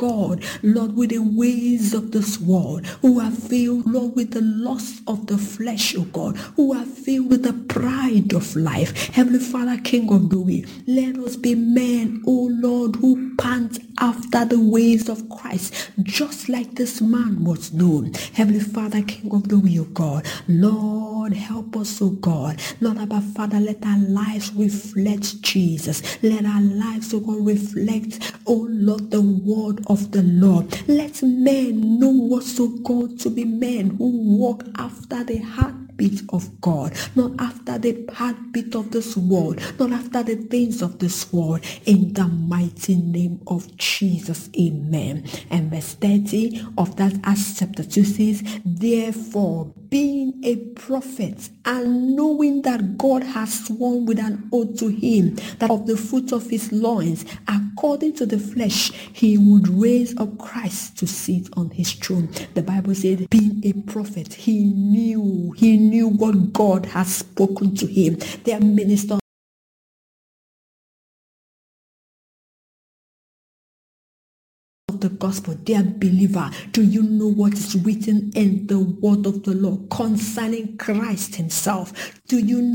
God, Lord, with the ways of this world, who are filled, Lord, with the lust of the flesh, oh God, who are filled with the pride of life. Heavenly Father, King of glory, let us be men, oh Lord, who pant after the ways of Christ, just like this man was known. Heavenly Father, King of glory, oh God, Lord, help us, oh God. Lord, Abba Father, let our lives reflect Jesus. Let our lives, oh God, reflect, oh Lord, the word of the Lord. Let men know us, oh God, to be men who walk after the heartbeat of God, not after the heartbeat of this world, not after the things of this world. In the mighty name of Jesus, amen. And verse 30 of that Acts chapter 2 says, therefore, being a prophet and knowing that God has sworn with an oath to him that of the fruit of his loins, according to the flesh, he would raise up Christ to sit on his throne. The Bible said, being a prophet, he knew what God has spoken to him. They are ministers of the gospel, dear believer. Do you know what is written in the word of the Lord concerning Christ himself? Do you know